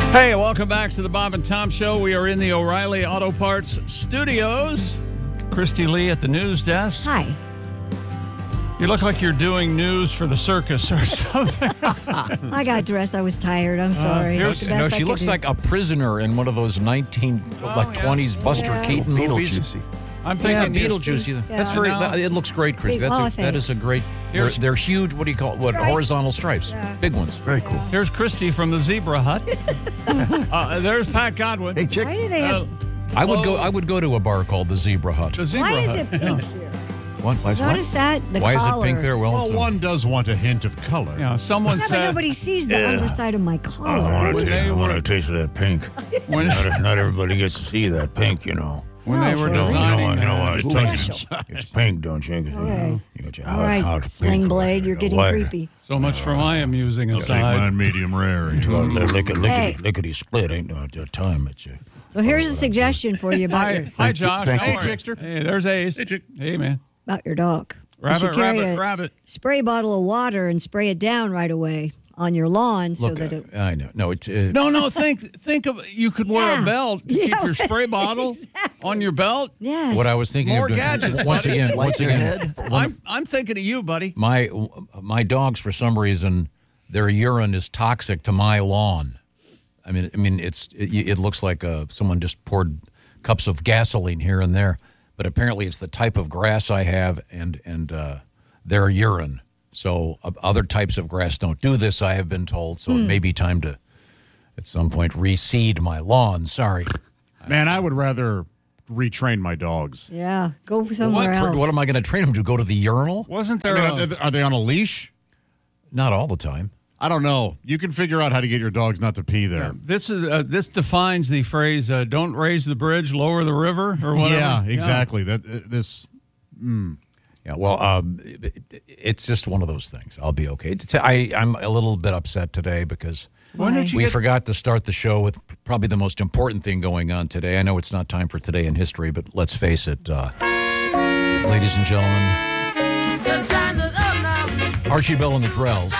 Hey, welcome back to the Bob and Tom Show. We are in the O'Reilly Auto Parts studios. Christy Lee at the news desk. Hi. You look like you're doing news for the circus or something. I got dressed. I was tired. I'm sorry. here's- The best I she could looks do. like a prisoner in one of those 20s Buster Yeah. Keaton movies. Beetlejuicy. I'm Yeah, thinking Beetlejuice. Yeah. That's very. I know. It looks great, Chris. Big- That is a great. Here's- They're huge. What do you call it? What Stripes. horizontal stripes? Yeah. Big ones. Very cool. Here's Christy from the Zebra Hut. There's Pat Godwin. Hey, chick. Why do they have? I would go to a bar called the Zebra Hut. The Zebra Why is Hut. it pink here? What? Notice that the Why collar. is it pink there? Well, Well, it's a- one does want a hint of color. Yeah, someone Yeah, but said nobody sees the underside of my collar. When they were- a taste of that pink. when, Not everybody gets to see that pink, you know. when they No, were for real. designing It's pink, don't you? 'Cause, Okay. you got your All hot right, Sling pink, Blade, you're getting white. creepy. so much for my amusing Take aside. mine medium rare. Hey. Lickety split ain't no time. It's So here's a suggestion for you about Hi, Josh. Thank How you. are Hey, Chickster. Hey, there's Ace. Hey, man. your dog. You should Rabbit, carry rabbit, a rabbit. spray bottle of water and spray it down right away on your lawn so look, that it. I know. No, it's No, think of you could wear Yeah. a belt to keep Yeah, your spray bottle on your belt. Yes. what I was thinking More of doing. gadgets, Once buddy. again, Light your head. I'm thinking of you, buddy. my dogs, for some reason, their urine is toxic to my lawn. I mean, it looks like someone just poured cups of gasoline here and there. But apparently, it's the type of grass I have and their urine. So other types of grass don't do this, I have been told. So it may be time to, at some point, reseed my lawn. Sorry. Man, I would rather retrain my dogs. Yeah, go somewhere else. What am I going to train them to? Go to the urinal? Wasn't I there? mean, are they on a leash? Not all the time. I don't know. You can figure out how to get your dogs not to pee there. this defines the phrase "Don't raise the bridge, lower the river" or whatever. Yeah, exactly. Yeah, well, it's just one of those things. I'll be okay. I'm a little bit upset today because Why don't you we get- forgot to start the show with probably the most important thing going on today. I know it's not time for Today in History, but let's face it, ladies and gentlemen, Archie Bell and the Drells.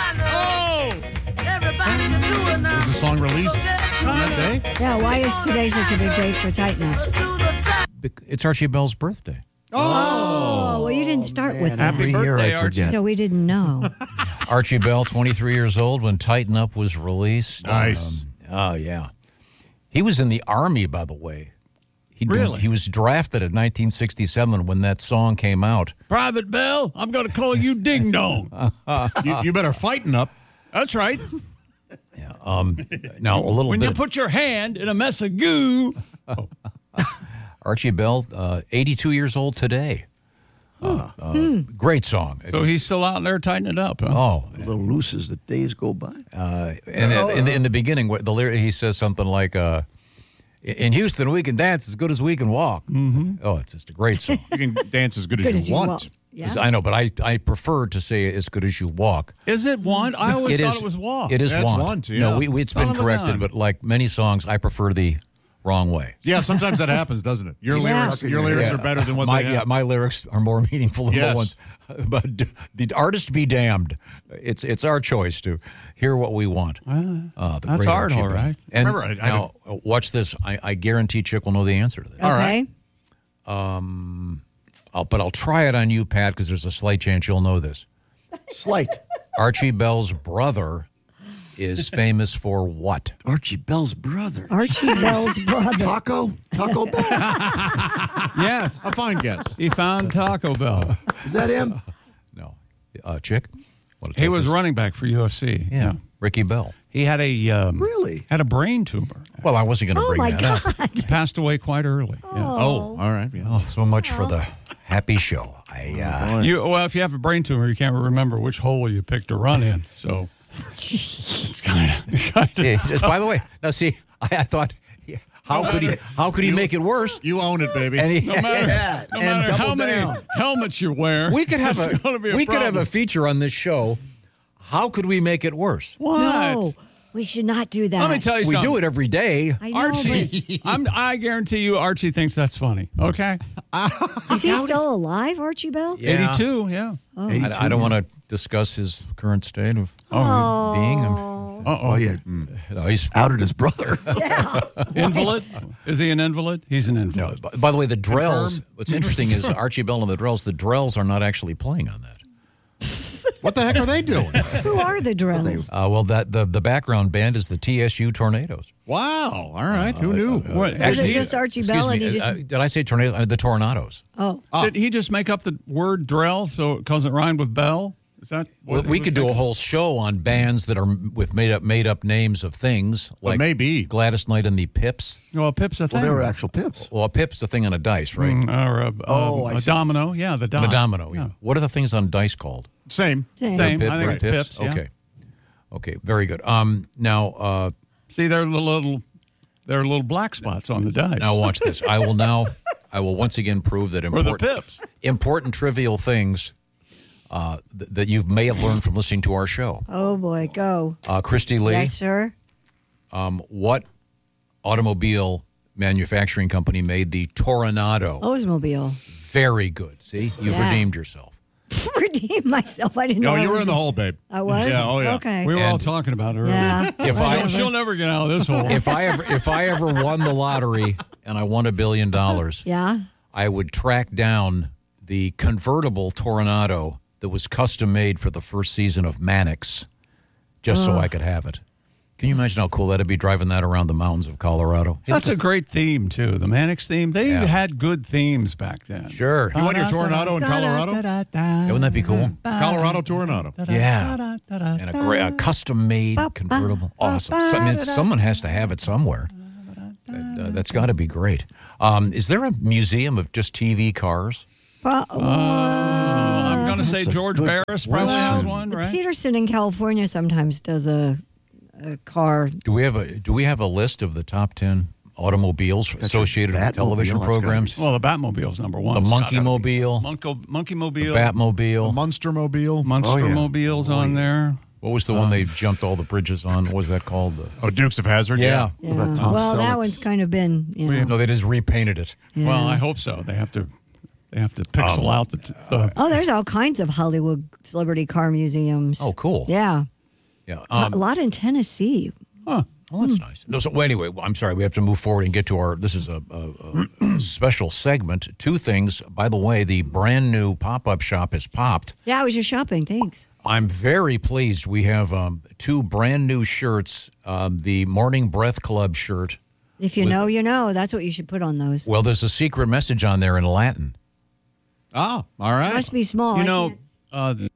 Was the song released on that day? Yeah, why is today such a big day for Tighten Up? It's Archie Bell's birthday. Oh, well, you didn't start with that. Happy Every year birthday, I Archie. forget. So we didn't know. Archie Bell, 23 years old when Tighten Up was released. Nice. Oh, yeah. He was in the Army, by the way. Really? He was drafted in 1967 when that song came out. Private Bell, I'm going to call you Ding Dong. You better fighten up. That's right. Yeah. Now, a little When bit. you put your hand in a mess of goo. Archie Bell, 82 years old today. Great song. So he's still out there tightening it up, huh? Oh, A little loose as the days go by. and in the beginning, the lyric, he says something like, "In Houston, we can dance as good as we can walk." Mm-hmm. Oh, it's just a great song. You can dance as good, Good as you want. Yeah. I know, but I prefer to say "as good as you walk." Is it want? I always thought it was walk. It is That's want. want, yeah. No, it's Son been of a corrected, gun. but like many songs, I prefer the wrong way. Yeah, sometimes that happens, doesn't it? Your lyrics are better than what my, they have. my lyrics are more meaningful than Yes. the ones. But the artist be damned. It's our choice to hear what we want. The that's great art, Archie all Bell. right. And Remember, I now, watch this. I guarantee Chick will know the answer to this. All Okay. right. But I'll try it on you, Pat, because there's a slight chance you'll know this. Slight. Archie Bell's brother is famous for what? Archie Bell's brother. Archie Bell's brother. Taco Bell. Yes. A fine guess. He found Taco Bell. Is that him? No. Chick? Wanna He take was this? running back for UFC. Yeah. Ricky Bell. He had a Really? had a brain tumor. Well, I wasn't going to Oh, bring my that up. God. He passed away quite early. Yeah. Oh, all right. Yeah. Oh, so much for the happy show. Well, if you have a brain tumor, you can't remember which hole you picked to run in. So it's kind of. Yeah, just, by the way, now see, I thought, how could he make it worse? You own it, baby. And he, No matter, no and matter how double many down. helmets you wear, We could have it's gonna be we could have problem. a feature on this show. How could we make it worse? What? No, we should not do that. Let me tell you We something. do it every day. I know, Archie, I guarantee you, Archie thinks that's funny. Okay, but is he still alive, Archie Bell? Yeah. 82. Yeah. I don't want to discuss his current state of being. Oh, yeah. No, he's Outed his brother. Invalid? Is he an invalid? He's an invalid. by the way, the Drells. What's interesting is Archie Bell and the Drells. The Drells are not actually playing on that. What the heck are they doing? Who are the Drells? Well, the background band is the TSU Tornadoes. Wow. All right. Who knew? What, Is actually, it just Archie Excuse Bell and me. he just... Did I say tornado? The Tornadoes. Oh. did he just make up the word Drell so because it rhymed with Bell? Is that Well, what he we was could do a thinking? whole show on bands that are with made up names of things, Well, like maybe. Gladys Knight and the Pips. Well, Pip's a thing. Well, they were actual Pips. Well, a Pip's the thing on a dice, right? Or I a see. domino. Yeah, the A dom. domino. Yeah. What are the things on dice called? Same. Same. Pip- I think right, it's Pips. Yeah. Okay. Okay. Very good. Now, See, there are little black spots on the dice. now watch this. I will once again prove that Or the Pips. important trivial things that you may have learned from listening to our show. Oh, boy, go. Christy Lee, Yes, sir. what automobile manufacturing company made the Toronado? Oldsmobile. Very good. See, you've Yeah. redeemed yourself. Redeem myself. I didn't know. No, I you were was- in the hole, babe. I was? Yeah, oh, yeah. Okay. We were all And- talking about it earlier. Yeah. If I- She'll never get out of this hole. If I ever won the lottery and I won $1 billion, Yeah. I would track down the convertible Toronado that was custom made for the first season of Mannix, just so I could have it. Can you imagine how cool that'd be driving that around the mountains of Colorado? That's a great theme, too. The Mannix theme. They Yeah. had good themes back then. Sure. You won your Tornado in Colorado? Wouldn't that be cool? Colorado Tornado. Yeah. And a custom-made convertible. Awesome. So, I mean, someone has to have it somewhere. That's got to be great. Is there a museum of just TV cars? I'm going to say George good Barris probably has question. one, right? Peterson in California sometimes does a car. Do we have a list of the top 10 automobiles associated with Batmobile, television that's gotta programs? be- Well, the Batmobile's number one. The It's Monkey gotta be. Mobile, Monkey Mobile. Batmobile. Munstermobile. Monstermobile's on there. What was the one they jumped all the bridges on? What was that called? Oh, Dukes of Hazzard. Yeah. Yeah. about Tom Well, that Selleck? one's kind of been, you know. No, they just repainted it. Well, I hope so. They have to pixel out the. Oh, there's all kinds of Hollywood celebrity car museums. Oh, cool. Yeah. Yeah. A lot in Tennessee. Oh, that's nice. No, so well, anyway, I'm sorry. We have to move forward and get to our. This is a special segment. Two things. By the way, the brand new pop-up shop has popped. Yeah, I was just shopping. Thanks. I'm very pleased. We have two brand new shirts. The Morning Breath Club shirt. If you know, you know. That's what you should put on those. Well, there's a secret message on there in Latin. Oh, all right. Must be small. You I know, can't-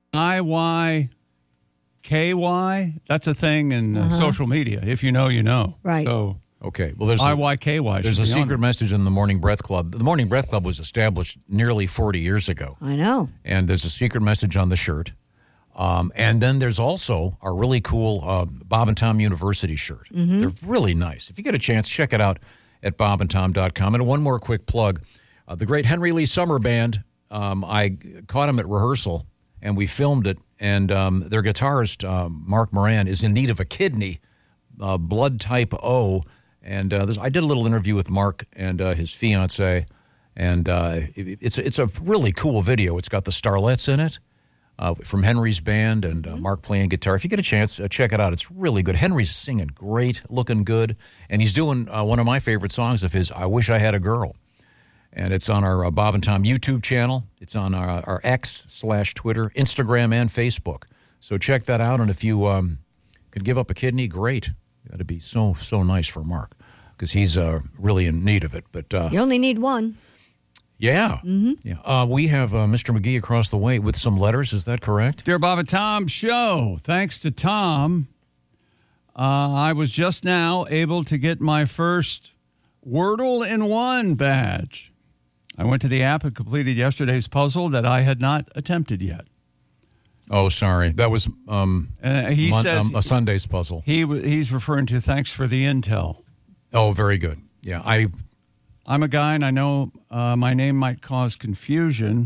IYKY, that's a thing in social media. If you know, you know. Right. So Okay. Well, there's IYKY. There's should a be on secret message in the Morning Breath Club. The Morning Breath Club was established nearly 40 years ago, I know. and there's a secret message on the shirt. And then there's also a really cool Bob and Tom University shirt. They're really nice. If you get a chance, check it out at bobandtom.com. And one more quick plug. The great Henry Lee Summer Band, I caught him at rehearsal, and we filmed it. And their guitarist, Mark Moran, is in need of a kidney, blood type O. And I did a little interview with Mark and his fiancée, and it's a really cool video. It's got the Starlets in it from Henry's band and Mark playing guitar. If you get a chance, check it out. It's really good. Henry's singing great, looking good, and he's doing one of my favorite songs of his, I Wish I Had a Girl. And it's on our Bob and Tom YouTube channel. It's on our X/Twitter, Instagram, and Facebook. So check that out. And if you could give up a kidney, great. That'd be so nice for Mark because he's really in need of it. But You only need one. yeah, yeah. We have Mr. McGee across the way with some letters. Is that correct? Dear Bob and Tom Show, thanks to Tom, I was just now able to get my first Wordle in One badge. I went to the app and completed yesterday's puzzle that I had not attempted yet. Oh, sorry. That was He says a Sunday's puzzle. he's referring to thanks for the intel. Oh, very good. Yeah, I'm a guy, and I know my name might cause confusion.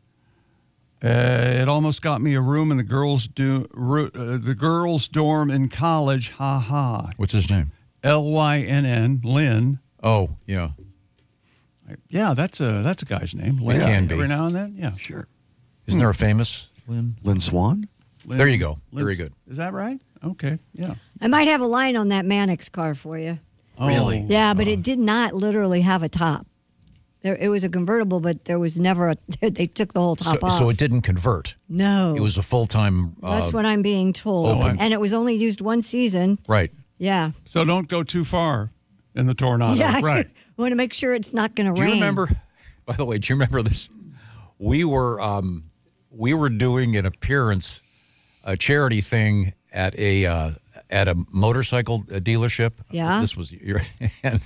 It almost got me a room in the girls' dorm in college. Ha ha. What's his name? Lynn. Lynn. Oh, yeah. Yeah, that's a guy's name. Lynn. can be. Every now and then. Yeah. Sure. Isn't there a famous Lynn? Lynn Swan? Lynn- There you go. Lynn- Very good. Is that right? Okay, yeah. I might have a line on that Mannix car for you. Really? Yeah, but it did not literally have a top. It was a convertible, but there was never a. They took the whole top off. So it didn't convert. No, It was a full-time. that's what I'm being told, Open. and it was only used one season. Right. Yeah, So don't go too far in the tornado. yeah. right. I want to make sure it's not going to Do rain. you remember? By the way, do you remember this? We were doing an appearance, a charity thing at a motorcycle dealership. Yeah. This was and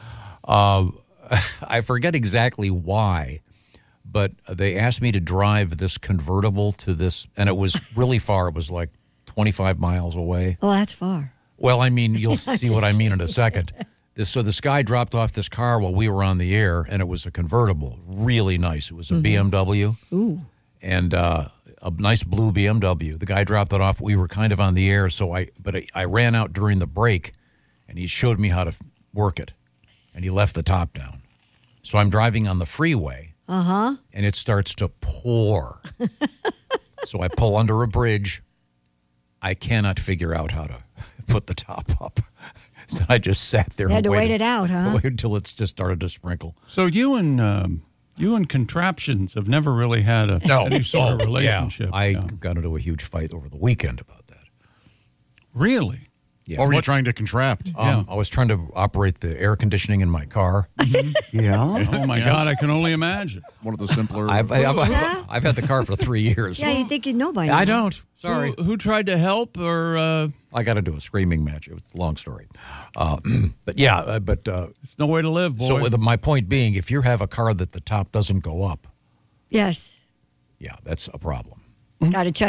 I forget exactly why, but they asked me to drive this convertible to this, and it was really far. It was like 25 miles away. Oh, that's far. Well, I mean, you'll see what I mean in a second. So this guy dropped off this car while we were on the air, and it was a convertible, really nice. It was a BMW. Ooh. And a nice blue BMW. The guy dropped it off. We were kind of on the air, so I ran out during the break, and he showed me how to work it, and he left the top down. So I'm driving on the freeway, and it starts to pour. So I pull under a bridge. I cannot figure out how to put the top up. So I just sat there. You had and to wait it out, huh? Waited until it just started to sprinkle. So you and contraptions have never really had any sort of relationship. Yeah. I got into a huge fight over the weekend about that. Really? Yeah. What were you trying to contrapt? Yeah. I was trying to operate the air conditioning in my car. Yeah. Oh my God, I can only imagine. One of the simpler. I've had the car for 3 years. Yeah, you'd think you'd know by now. I don't. Sorry. Who tried to help or I got into a screaming match. It's a long story. But yeah, it's no way to live, boy. so my point being, if you have a car that the top doesn't go up, Yes. yeah, that's a problem. Got to check